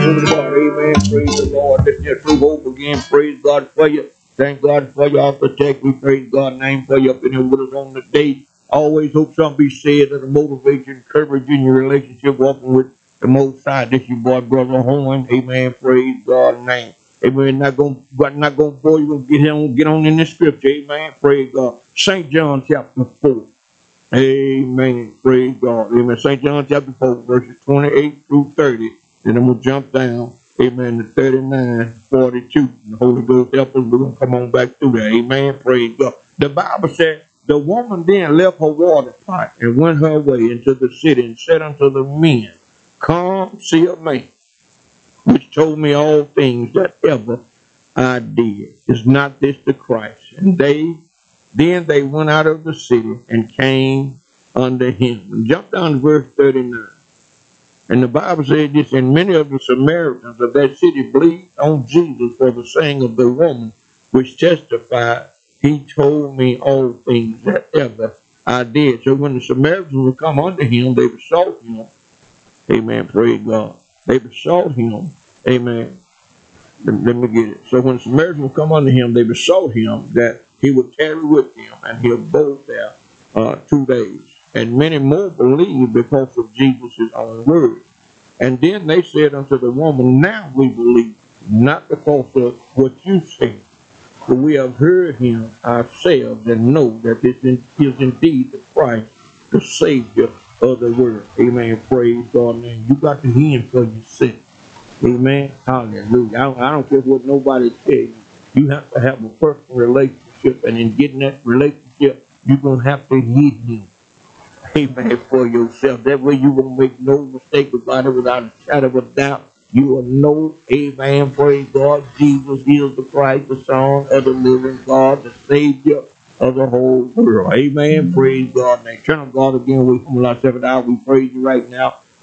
God, amen. Praise the Lord. Let's just prove hope again. Praise God for you. Thank God for your protect. We praise God's name for you up in here with us on the day. I always hope something be said that'll motivate you, encourage you in your relationship, walking with the Most High. This your boy, Brother Horn. Amen. Praise God's name. Amen. Not gonna bore you. Gonna get on in the scripture. Amen. Praise God. St. John chapter 4. Amen. Praise God. Amen. St. John chapter 4, verses 28 through 30. Then I'm going to jump down. Amen. To 39, 42. The Holy Ghost help us. We're going to come on back through there. Amen. Praise God. The Bible said, the woman then left her water pot and went her way into the city and said unto the men, come see a man which told me all things that ever I did. Is not this the Christ? And then they went out of the city and came unto him. And jump down to verse 39. And the Bible said this, and many of the Samaritans of that city believed on Jesus for the saying of the woman, which testified, he told me all things that ever I did. So when the Samaritans would come unto him, they besought him. Amen. Praise God. They besought him. Amen. Let me get it. So when the Samaritans would come unto him, they besought him that he would tarry with them, and he abode there 2 days. And many more believed because of Jesus' own word. And then they said unto the woman, now we believe, not because of what you say, but we have heard him ourselves and know that this is indeed the Christ, the Savior of the world. Amen. Praise God. Man, you got to hear him for yourself. Amen. Hallelujah. I don't care what nobody tell you. You have to have a personal relationship, and in getting that relationship, you're going to have to hear him. Amen. For yourself. That way you won't make no mistake about it without a shadow of a doubt. You will know, amen, praise God, Jesus is the Christ, the Son of the living God, the Savior of the whole world. Amen. Praise God. Now, eternal God, again, we humble ourselves out. We praise you right now.